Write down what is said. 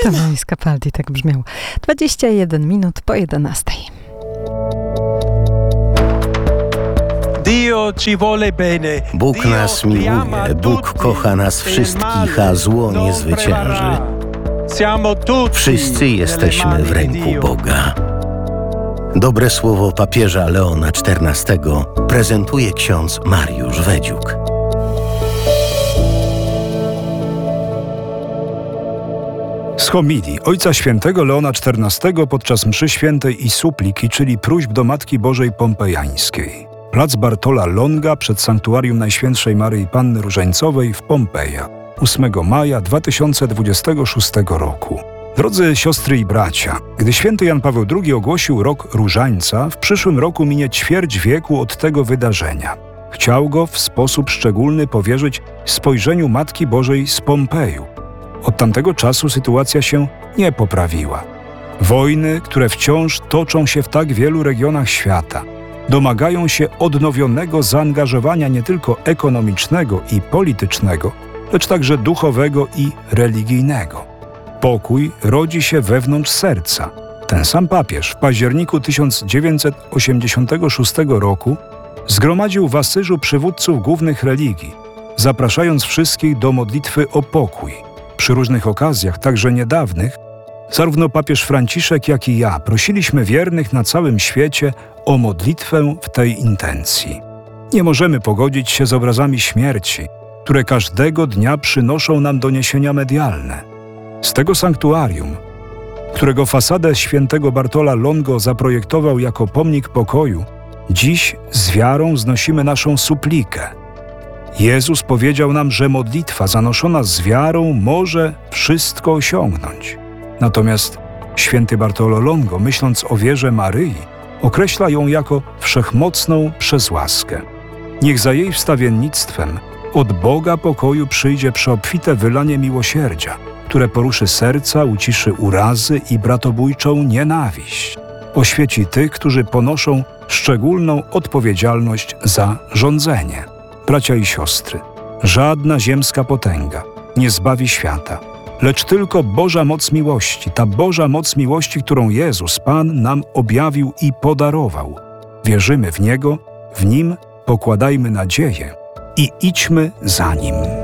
Tomasz Capaldi tak brzmiał. 21 minut po 11. Bóg nas miłuje, Bóg kocha nas wszystkich, a zło nie zwycięży. Wszyscy jesteśmy w ręku Boga. Dobre słowo papieża Leona XIV prezentuje ksiądz Mariusz Wedziuk. Z homilii Ojca Świętego Leona XIV podczas mszy świętej i supliki, czyli próśb do Matki Bożej Pompejańskiej. Plac Bartola Longa przed Sanktuarium Najświętszej Maryi Panny Różańcowej w Pompeja, 8 maja 2026 roku. Drodzy siostry i bracia, gdy święty Jan Paweł II ogłosił rok Różańca, w przyszłym roku minie ćwierć wieku od tego wydarzenia. Chciał go w sposób szczególny powierzyć spojrzeniu Matki Bożej z Pompeju. Od tamtego czasu sytuacja się nie poprawiła. Wojny, które wciąż toczą się w tak wielu regionach świata, domagają się odnowionego zaangażowania nie tylko ekonomicznego i politycznego, lecz także duchowego i religijnego. Pokój rodzi się wewnątrz serca. Ten sam papież w październiku 1986 roku zgromadził w Asyżu przywódców głównych religii, zapraszając wszystkich do modlitwy o pokój. Przy różnych okazjach, także niedawnych, zarówno papież Franciszek, jak i ja prosiliśmy wiernych na całym świecie o modlitwę w tej intencji. Nie możemy pogodzić się z obrazami śmierci, które każdego dnia przynoszą nam doniesienia medialne. Z tego sanktuarium, którego fasadę świętego Bartola Longo zaprojektował jako pomnik pokoju, dziś z wiarą znosimy naszą suplikę. Jezus powiedział nam, że modlitwa zanoszona z wiarą może wszystko osiągnąć. Natomiast święty Bartolo Longo, myśląc o wierze Maryi, określa ją jako wszechmocną przez łaskę. Niech za jej wstawiennictwem od Boga pokoju przyjdzie przeobfite wylanie miłosierdzia, które poruszy serca, uciszy urazy i bratobójczą nienawiść. Oświeci tych, którzy ponoszą szczególną odpowiedzialność za rządzenie. Bracia i siostry, żadna ziemska potęga nie zbawi świata, lecz tylko Boża moc miłości, ta Boża moc miłości, którą Jezus, Pan, nam objawił i podarował. Wierzymy w Niego, w Nim pokładajmy nadzieję i idźmy za Nim.